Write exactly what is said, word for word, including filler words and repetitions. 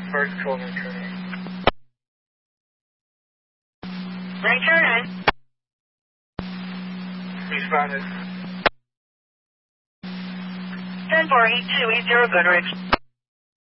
First Coleman turning. Right turn in. Responded. ten four eight two eight zero Goodrich.